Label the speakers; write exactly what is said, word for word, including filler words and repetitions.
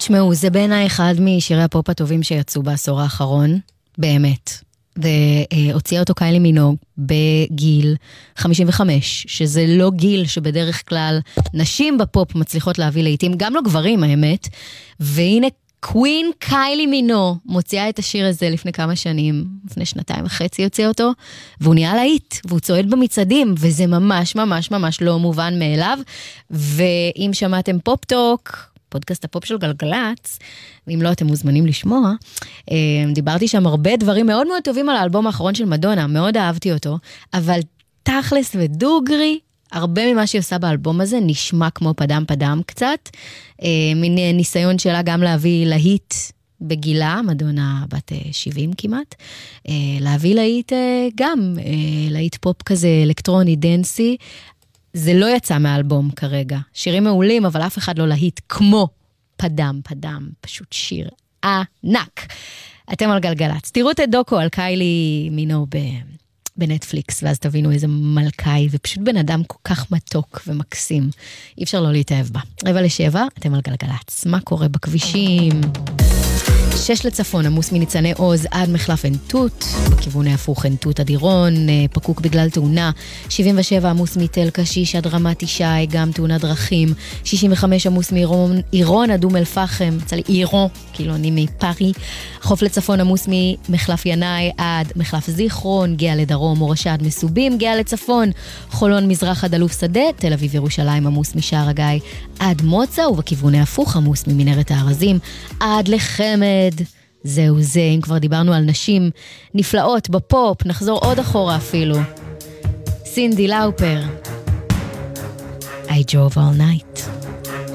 Speaker 1: תשמעו, זה בעיניי אחד משירי הפופ הטובים שיצאו בעשור האחרון, באמת. והוציאה אותו קיילי מינוג בגיל חמישים וחמש, שזה לא גיל שבדרך כלל נשים בפופ מצליחות להביא לעיתים, גם לא גברים האמת, והנה קווין קיילי מינו מוציאה את השיר הזה לפני כמה שנים, לפני שנתיים וחצי יוצא אותו, והוא נהיה להיט, והוא צועד במצעדים, וזה ממש ממש ממש לא מובן מאליו, ואם שמעתם פופ-טוק, פודקאסט הפופ של גלגלץ, ואם לא אתם מוזמנים לשמוע, דיברתי שם הרבה דברים מאוד מאוד טובים על האלבום האחרון של מדונה, מאוד אהבתי אותו, אבל תכלס ודוגרי, הרבה ממה שהיא עושה באלבום הזה נשמע כמו פדם פדם קצת, מין ניסיון שלה גם להביא להיט בגילה, מדונה בת שבעים כמעט, להביא להיט גם, להיט פופ כזה אלקטרוני, דנסי, זה לא יצא מהאלבום כרגע. שירים מעולים, אבל אף אחד לא להיט כמו פדם, פדם, פשוט שיר ענק. אתם על גלגלץ. תראו את הדוקו על קיילי מינו בנטפליקס, ואז תבינו איזה מלכאי, ופשוט בן אדם כל כך מתוק ומקסים. אי אפשר לא להתאהב בה. רבע לשבע, אתם על גלגלץ. מה קורה בכבישים? שש לצפון, עמוס מניצני עוז עד מחלף ענתות, בכיוון ההפוך ענתות אדירון, פקוק בגלל תאונה, שבעים ושבע עמוס מתל קשיש עד רמת ישי, גם תאונת דרכים, שישים וחמש עמוס מאירון עד אום אל פחם, צלי אירון, כאילו אני מפרי, חוף לצפון עמוס ממחלף ינאי עד מחלף זיכרון, גאה לדרום, מורשה עד מסובים, גאה לצפון, חולון מזרח עד אלוף שדה, תל אביב ירושלים עמוס משער הגיא עד מוצא, ובכיוון ההפוך עמוס ממנהרת הארזים עד לחמד. זהו זה, אם כבר דיברנו על נשים נפלאות בפופ, נחזור עוד אחורה אפילו. סינדי לאופר, I drove all night.